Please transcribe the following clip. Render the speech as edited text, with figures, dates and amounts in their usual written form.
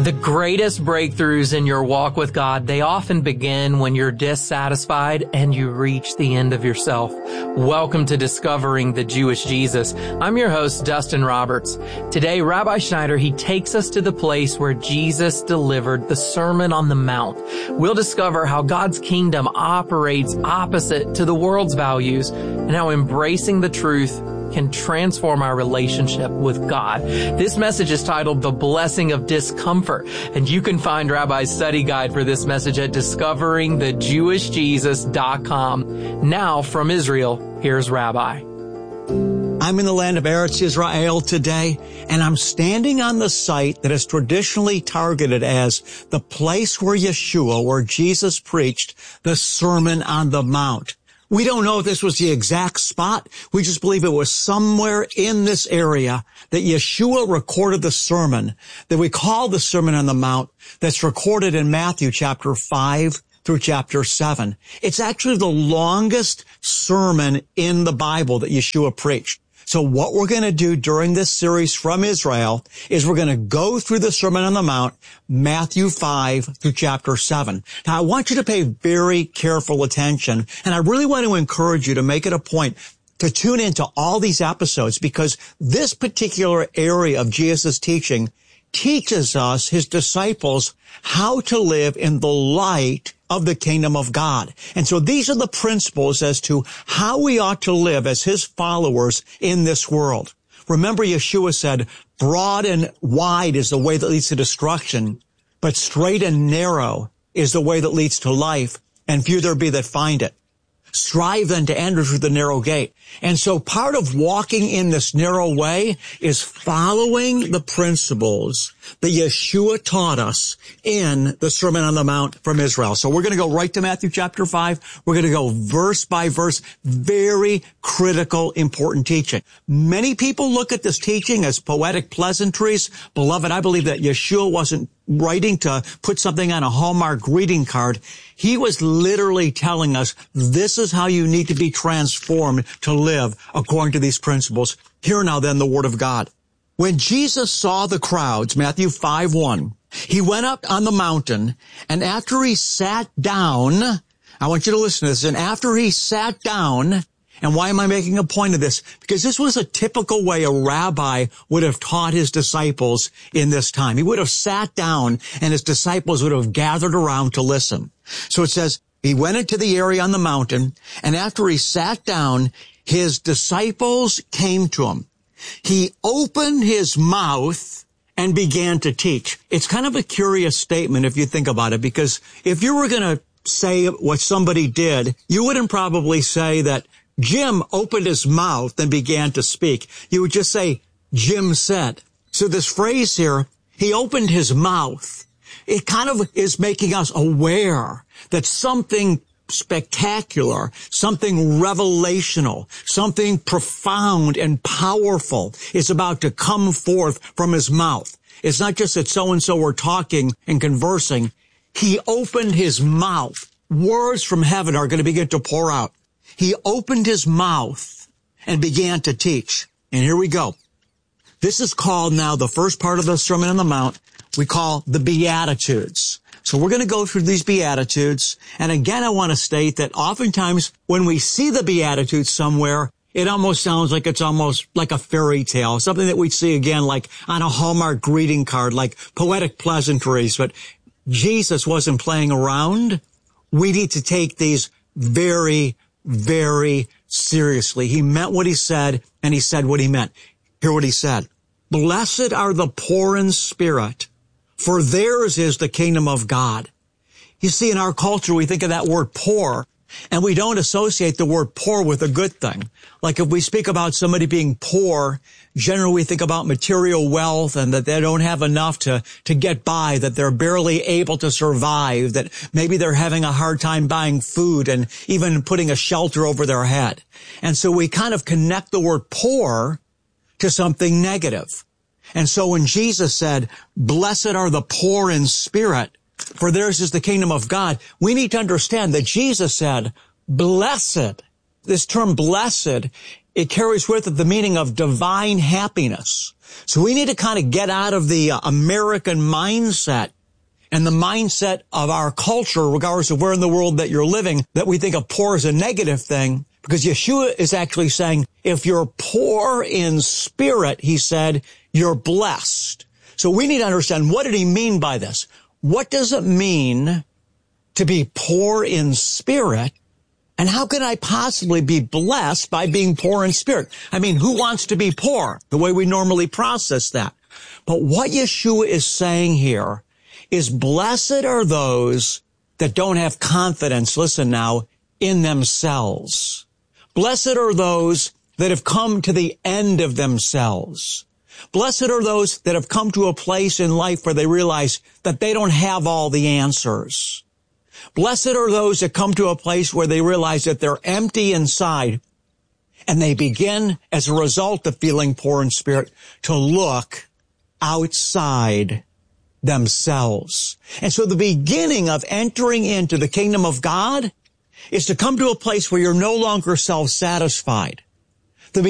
The greatest breakthroughs in your walk with God, they often begin when you're dissatisfied and you reach the end of yourself. Welcome to Discovering the Jewish Jesus. I'm your host, Dustin Roberts. Today, Rabbi Schneider, he takes us to the place where Jesus delivered the Sermon on the Mount. We'll discover how God's kingdom operates opposite to the world's values and how embracing the truth can transform our relationship with God. This message is titled The Blessing of Discomfort, and you can find Rabbi's study guide for this message at discoveringthejewishjesus.com. Now from Israel, here's Rabbi. I'm in the land of Eretz Israel today, and I'm standing on the site that is traditionally targeted as the place where Yeshua, where Jesus preached the Sermon on the Mount. We don't know if this was the exact spot. We just believe it was somewhere in this area that Yeshua recorded the sermon that we call the Sermon on the Mount, that's recorded in Matthew chapter 5 through chapter 7. It's actually the longest sermon in the Bible that Yeshua preached. So what we're going to do during this series from Israel is we're going to go through the Sermon on the Mount, Matthew 5 through chapter 7. Now, I want you to pay very careful attention, and I really want to encourage you to make it a point to tune into all these episodes, because this particular area of Jesus' teaching teaches us, his disciples, how to live in the light of the kingdom of God. And so these are the principles as to how we ought to live as his followers in this world. Remember, Yeshua said, broad and wide is the way that leads to destruction, but straight and narrow is the way that leads to life, and few there be that find it. Strive then to enter through the narrow gate. And so part of walking in this narrow way is following the principles that Yeshua taught us in the Sermon on the Mount from Israel. So we're going to go right to Matthew chapter 5. We're going to go verse by verse. Very critical, important teaching. Many people look at this teaching as poetic pleasantries. Beloved, I believe that Yeshua wasn't writing to put something on a Hallmark greeting card. He was literally telling us this is how you need to be transformed to live according to these principles. Hear now then the word of God. When Jesus saw the crowds, Matthew 5:1, he went up on the mountain, and after he sat down, I want you to listen to this, and after he sat down, and why am I making a point of this? Because this was a typical way a rabbi would have taught his disciples in this time. He would have sat down and his disciples would have gathered around to listen. So it says, he went into the area on the mountain, and after he sat down, his disciples came to him. He opened his mouth and began to teach. It's kind of a curious statement if you think about it, because if you were going to say what somebody did, you wouldn't probably say that Jim opened his mouth and began to speak. You would just say, Jim said. So this phrase here, he opened his mouth, it kind of is making us aware that something spectacular, something revelational, something profound and powerful is about to come forth from his mouth. It's not just that so-and-so were talking and conversing. He opened his mouth. Words from heaven are going to begin to pour out. He opened his mouth and began to teach. And here we go. This is called now the first part of the Sermon on the Mount. We call the Beatitudes. So we're going to go through these Beatitudes. And again, I want to state that oftentimes when we see the Beatitudes somewhere, it almost sounds like it's almost like a fairy tale, something that we see again like on a Hallmark greeting card, like poetic pleasantries. But Jesus wasn't playing around. We need to take these very, very seriously. He meant what he said, and he said what he meant. Hear what he said. Blessed are the poor in spirit, for theirs is the kingdom of God. You see, in our culture, we think of that word poor, and we don't associate the word poor with a good thing. Like if we speak about somebody being poor, generally we think about material wealth and that they don't have enough to get by, that they're barely able to survive, that maybe they're having a hard time buying food and even putting a shelter over their head. And so we kind of connect the word poor to something negative. And so when Jesus said, blessed are the poor in spirit, for theirs is the kingdom of God, we need to understand that Jesus said, blessed. This term blessed it carries with it the meaning of divine happiness. So we need to kind of get out of the American mindset and the mindset of our culture, regardless of where in the world that you're living, that we think of poor as a negative thing. Because Yeshua is actually saying, if you're poor in spirit, he said, you're blessed. So we need to understand, what did he mean by this? What does it mean to be poor in spirit? And how can I possibly be blessed by being poor in spirit? I mean, who wants to be poor? The way we normally process that. But what Yeshua is saying here is, blessed are those that don't have confidence, listen now, in themselves. Blessed are those that have come to the end of themselves. Blessed are those that have come to a place in life where they realize that they don't have all the answers. Blessed are those that come to a place where they realize that they're empty inside, and they begin, as a result of feeling poor in spirit, to look outside themselves. And so the beginning of entering into the kingdom of God is to come to a place where you're no longer self-satisfied.